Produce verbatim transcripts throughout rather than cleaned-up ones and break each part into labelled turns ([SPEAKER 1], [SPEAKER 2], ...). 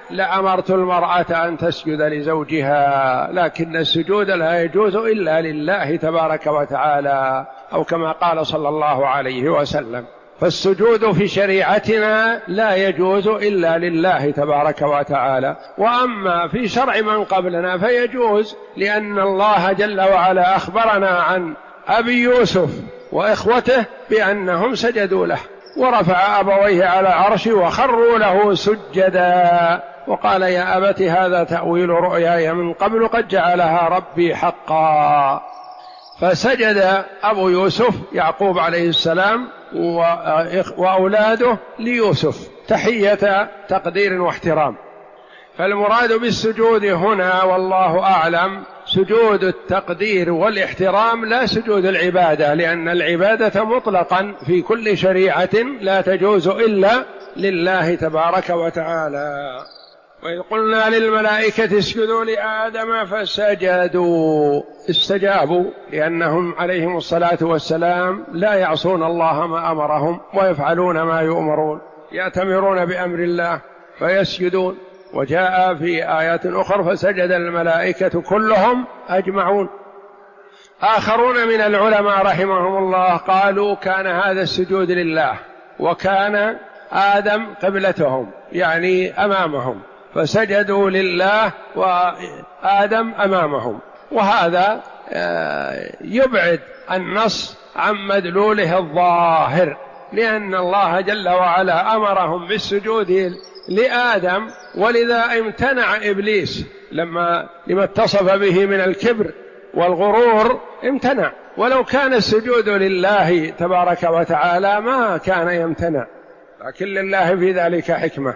[SPEAKER 1] لأمرت المرأة أن تسجد لزوجها، لكن السجود لا يجوز إلا لله تبارك وتعالى، أو كما قال صلى الله عليه وسلم. فالسجود في شريعتنا لا يجوز إلا لله تبارك وتعالى، وأما في شرع من قبلنا فيجوز، لأن الله جل وعلا أخبرنا عن أبي يوسف وإخوته بأنهم سجدوا له، ورفع أبويه على عرشه وخروا له سجدا، وقال يا أبت هذا تأويل رؤياي من قبل قد جعلها ربي حقا. فسجد أبو يوسف يعقوب عليه السلام وأولاده ليوسف تحية تقدير واحترام. فالمراد بالسجود هنا والله أعلم سجود التقدير والاحترام، لا سجود العبادة، لأن العبادة مطلقا في كل شريعة لا تجوز إلا لله تبارك وتعالى. وإذ قلنا للملائكة اسجدوا لآدم فسجدوا، استجابوا، لأنهم عليهم الصلاة والسلام لا يعصون الله ما أمرهم ويفعلون ما يؤمرون، يأتمرون بأمر الله فيسجدون. وجاء في آيات أخرى فسجد الملائكة كلهم أجمعون. آخرون من العلماء رحمهم الله قالوا كان هذا السجود لله، وكان آدم قبلتهم يعني أمامهم، فسجدوا لله وآدم أمامهم، وهذا يبعد النص عن مدلوله الظاهر، لأن الله جل وعلا أمرهم بالسجود لآدم، ولذا امتنع إبليس لما لما اتصف به من الكبر والغرور امتنع، ولو كان السجود لله تبارك وتعالى ما كان يمتنع، لكن لله في ذلك حكمة.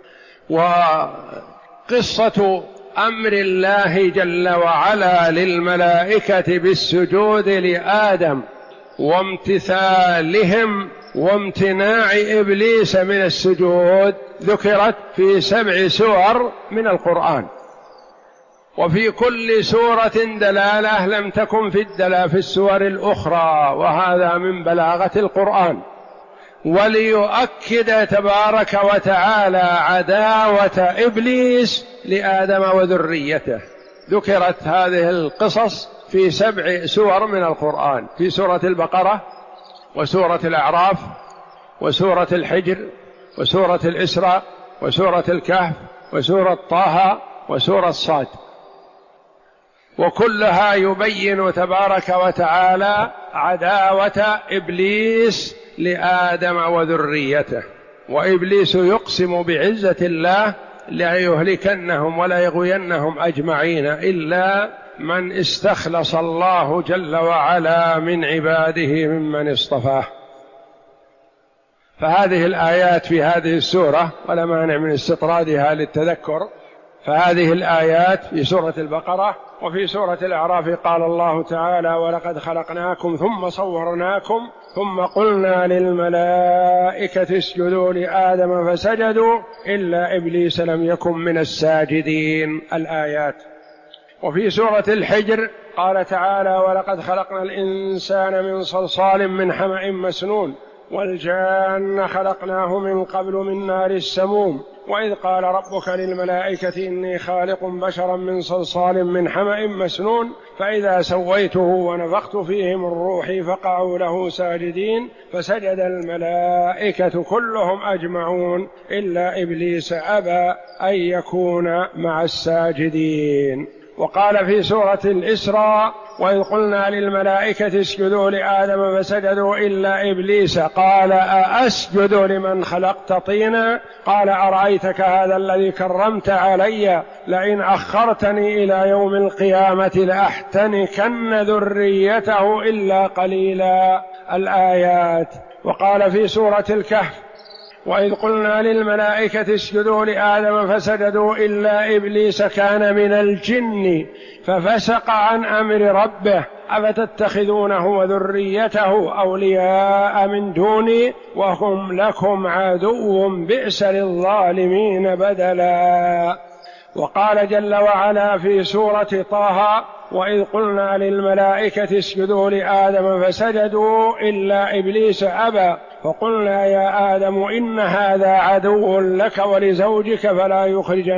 [SPEAKER 1] وقصة أمر الله جل وعلا للملائكة بالسجود لآدم وامتثالهم وامتناع إبليس من السجود ذكرت في سبع سور من القرآن، وفي كل سورة دلالة لم تكن في الدلالة في السور الأخرى، وهذا من بلاغة القرآن. وليؤكد تبارك وتعالى عداوة إبليس لآدم وذريته، ذكرت هذه القصص في سبع سور من القرآن، في سورة البقرة وسورة الأعراف وسورة الحجر وسورة الإسراء وسورة الكهف وسورة طه وسورة صاد، وكلها يبين تبارك وتعالى عداوة إبليس لآدم وذريته. وإبليس يقسم بعزة الله لا يهلكنهم ولا يغوينهم أجمعين إلا من استخلص الله جل وعلا من عباده ممن اصطفاه. فهذه الآيات في هذه السورة ولا مانع من استطرادها للتذكر، فهذه الآيات في سورة البقرة وفي سورة الأعراف قال الله تعالى ولقد خلقناكم ثم صورناكم ثم قلنا للملائكة اسجدوا لآدم فسجدوا إلا إبليس لم يكن من الساجدين، الآيات. وفي سورة الحجر قال تعالى ولقد خلقنا الإنسان من صلصال من حمأ مسنون والجان خلقناه من قبل من نار السموم وإذ قال ربك للملائكة إني خالق بشرا من صلصال من حمأ مسنون فإذا سويته ونفخت فيه من روحي فقعوا له ساجدين فسجد الملائكة كلهم أجمعون إلا إبليس أبى أن يكون مع الساجدين. وقال في سورة الإسراء وإذ قلنا للملائكة اسجدوا لآدم فسجدوا إلا إبليس قال أأسجد لمن خلقت طينا قال أرأيتك هذا الذي كرمت علي لئن أخرتني إلى يوم القيامة لأحتنكن ذريته إلا قليلا، الآيات. وقال في سورة الكهف وإذ قلنا للملائكة اسجدوا لآدم فسجدوا إلا إبليس كان من الجن ففسق عن أمر ربه أفتتخذونه وذريته أولياء من دوني وهم لكم عدو بئس للظالمين بدلا. وقال جل وعلا في سورة طه وإذ قلنا للملائكة اسجدوا لآدم فسجدوا إلا إبليس أبى فقلنا يا آدم إن هذا عدو لك ولزوجك فلا يخرجن